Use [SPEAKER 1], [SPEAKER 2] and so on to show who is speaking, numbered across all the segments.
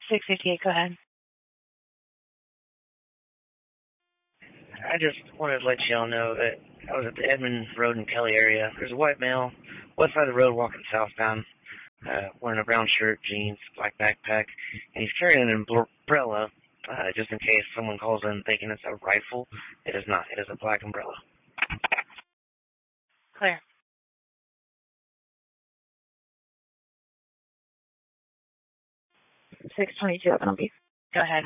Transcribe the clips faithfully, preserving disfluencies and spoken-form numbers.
[SPEAKER 1] six fifty-eight, go ahead.
[SPEAKER 2] I just wanted to let y'all know that I was at the Edmond Road and Kelly area. There's a white male, west side of the road, walking southbound, uh, wearing a brown shirt, jeans, black backpack, and he's carrying an umbrella, uh, just in case someone calls in thinking it's a rifle. It is not. It is a black umbrella.
[SPEAKER 1] Clear.
[SPEAKER 3] six twenty-two, I'll be.
[SPEAKER 1] Go ahead.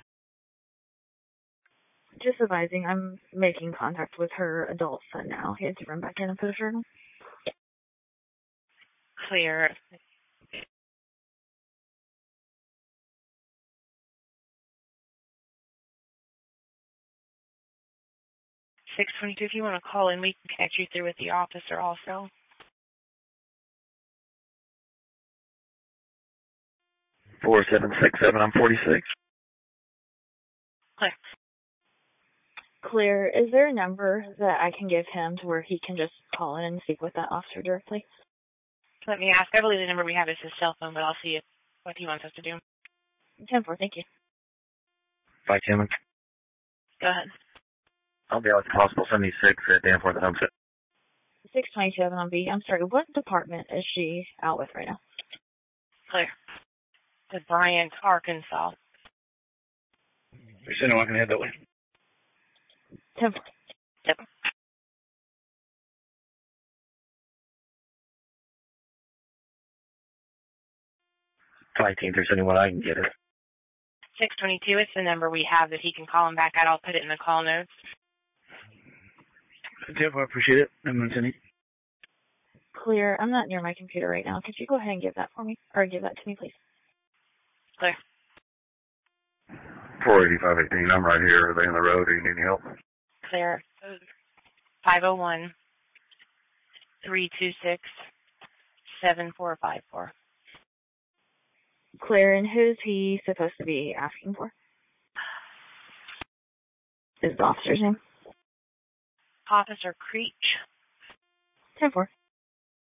[SPEAKER 3] Just advising, I'm making contact with her adult son now. He had to run back in and put a shirt on.
[SPEAKER 1] Clear. six twenty-two, if you want to call in, we can connect you through with the officer also.
[SPEAKER 4] four seven six seven, I'm forty-six.
[SPEAKER 1] Clear.
[SPEAKER 3] Clear. Is there a number that I can give him to where he can just call in and speak with that officer directly?
[SPEAKER 1] Let me ask. I believe the number we have is his cell phone, but I'll see if, what he wants us to do.
[SPEAKER 3] ten four, thank you.
[SPEAKER 4] Five Cameron.
[SPEAKER 1] Go ahead.
[SPEAKER 4] I'll be out at Hospital seventy-six at Danforth and Homestead.
[SPEAKER 3] six twenty-seven on B. I'm sorry, what department is she out with right now?
[SPEAKER 1] Clear. To Bryant, Arkansas.
[SPEAKER 4] You said I can head that way.
[SPEAKER 3] ten four.
[SPEAKER 1] Yep.
[SPEAKER 4] five team three seventy-one, I can get it.
[SPEAKER 1] six twenty-two, it's the number we have that he can call him back at. I'll put it in the call notes.
[SPEAKER 4] Jeff, I appreciate it. I'm going to send it.
[SPEAKER 3] Clear. I'm not near my computer right now. Could you go ahead and give that for me? Or give that to me, please?
[SPEAKER 1] Clear.
[SPEAKER 4] four eighty-five eighteen, I'm right here. Are they on the road? Do you need any help?
[SPEAKER 1] Clear. five oh one, three two six, seven four five four.
[SPEAKER 3] Clear. And who's he supposed to be asking for? Is the officer's name?
[SPEAKER 1] Officer Creech.
[SPEAKER 3] ten four.